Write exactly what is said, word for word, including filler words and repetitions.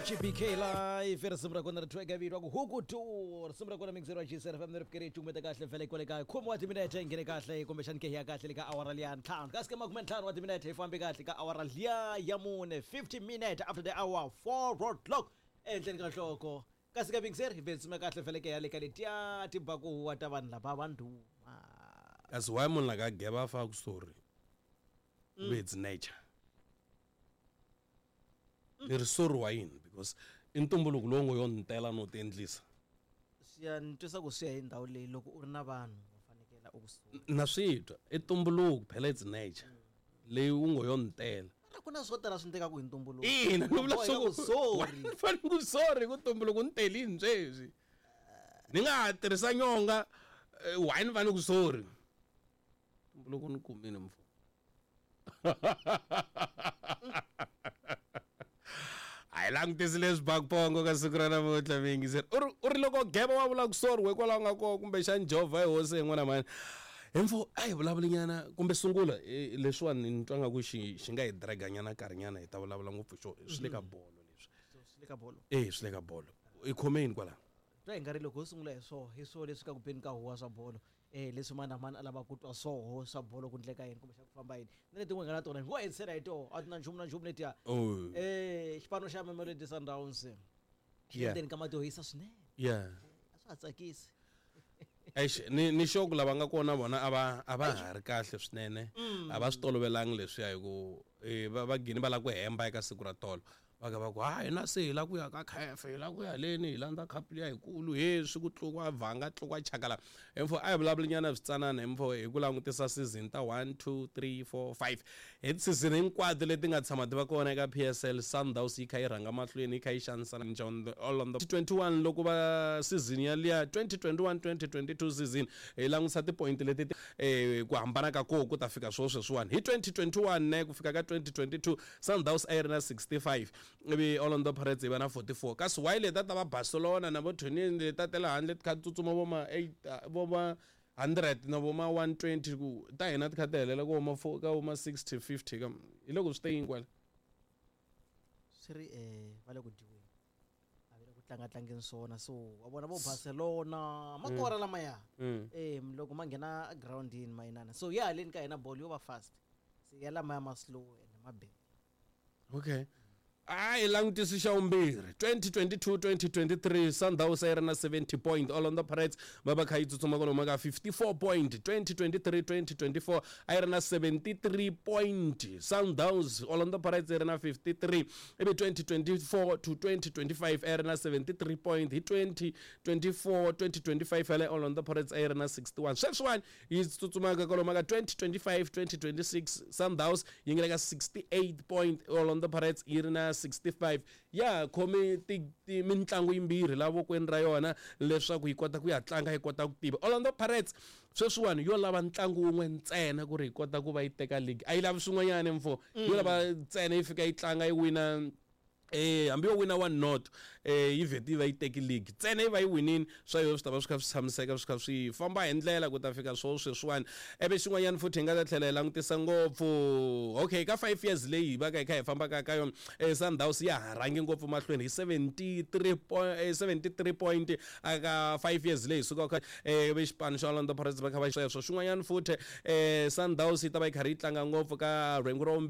G B K live ri simra kona ri tweka vitwa ku huku tour simra kona mixero G seven F M ri fikiri tumeta kahle vele kwale ka khomo wa timinete ngene kahle kumbe shani ke ya kahle ka awara liya ntlhanu ka skema kuma ntlhanu wa timinete ifambe kahle ka awara liya ya mune fifty minutes after the hour four o'clock endleni ka hloko ka sika mixero ibe sima kahle vele ke ya le ka letiya tibaku wa ta vanhu lava vandu as why mun like ageba fa ku story with nature there is sorrow in because intumbuluko lo ngoyontela no tendlisa siyantwisa ku siya indawo le loko uri na vanhu ufanekela ukusuka na switwa intumbuluko phela it's nature leyi ungoyontela kuna swo tala swi ndeka ku intumbuluko ina no vula so sorry fani ku sorry ku tumbuluko ntelini sweswi ni nga tirhisa nyonga wine vani ku sorry tumbuluko ni kumini mfu I lang tisles bagpongo ka sikrana mo tlamingi sir ur ur loko geba wa vula ku sorry we kwala nga ko kumbe xan Jova hi hose n'wana mani emfo ai vulavulinyana kumbe sungula leswiwani ni twa nga ku xi xi nga hi draganyana karhinyana hi ta vulavula ngopfu xo swi le ka bolo leswi swi le ka bolo eh swi le ka bolo i khomeni kwala twa hi nga ri loko sungula hi so hi so leswi ka ku peni ka huwa swa bolo eh leswi mana mani alava ku twa soho swa bolo ku ndleka yini kumbe xa ku famba yini ni leti n'wina na tona ngo hetshela hi to a tina nchumu na nchumu letiya eh xipano xa Mamelodi Sundowns endeni ka mati yo hisa swinene yeah a swa tsakisi Eish ni ni shoku lava nga kona vona ava ava ha ri kahle swinene a va swi tolovelangi leswiya hi ku va va gini va la ku hemba eka siku ra tolo va ka va ku hayi na se hi la ku ya ka khefe hi la ku ya leni hi landza khapu liya hikulu he swi ku tlukwa vhanga tlukwa chakala emfo a hi vulavulanyana switsanana emfo hi ku langutisa season ta one two three four five hi season hinkwato leti nga tshama ti va kona eka P S L Sundowns yi kha yi rhanga mahlweni yi kha yi xanisana all on the twenty-one loko va season ya liya twenty twenty-one twenty twenty-two season hi langutisa ti-point leti eh ku hambana ka kona ku ta fika swo sweswiwani hi twenty twenty-one ne ku fika ka twenty twenty-two Sundowns a yi ri na sixty-five ivi Orlando Pirates va na forty-four kasi while leta ta va Barcelona na vo Tunis leta tela handle ti kha tsutsuma vo ma eight vo ma one hundred na vo ma one twenty ku ta hina ti kha ti helela ku ma four ka ma sixty fifty ka hi loko swi teyini kwala siri eh vale ku diweni a vile ku tlanga tlangeni swona so wa bona vo Barcelona makora lama ya eh loko ma nghena ground in mayinana so ya leni ka hina ball yo va fast se ya lama ya ma slow and ma big okay ai langutisi xa umbirhi twenty twenty-two twenty twenty-three Sundowns a yi ri na seventy point Orlando Pirates va va kha yi tsutsuma kwalomu ka fifty-four point twenty twenty-three twenty twenty-four a yi ri na seventy-three point Sundowns Orlando Pirates yi ri na fifty-three ivi twenty twenty-four to twenty twenty-five a yi ri na seventy-three point hi twenty twenty-four twenty twenty-five yale Orlando Pirates a yi ri na sixty-one sweswiwani yi tsutsumaka kwalomu ka twenty twenty-five twenty twenty-six Sundowns yi nge le ka sixty-eight point Orlando Pirates yi ri na sixty-five ya khomi ti mitlangu yimbirhi lavokweni ra yona leswaku yi kota ku ya tlanga yi kota ku tiva Orlando Pirates sweswiwani yo lava ntlangu wun'we ntsena ku ri yi kota ku va yi teka league a yi lavi swin'wanyana mfo yo lava ntsena yi fika yi tlanga yi wina eh hambi yo wina one not eh yi vheti va yi teki league tsena yi va yi winini swa yo swi ta va swi kha swi tshamiseka swi kha swi famba hi ndlela ku ta fika swo sweswiwani ebe xin'wanyana futhi hi nga ta tlhela hi langutisa ngopfu okay ka five years leyi hi va ka hi kha hi fambaka ka yona eh Sundowns ya ha rhangi ngopfu mahlweni hi seventy-three point seventy-three point aka five years leyi suka kha eh ebe xipano xa Orlando Pirates va kha va sweswo xin'wanyana futhi eh Sundowns yi ta va yi karhi yi tlanga ngopfu ka rengu ro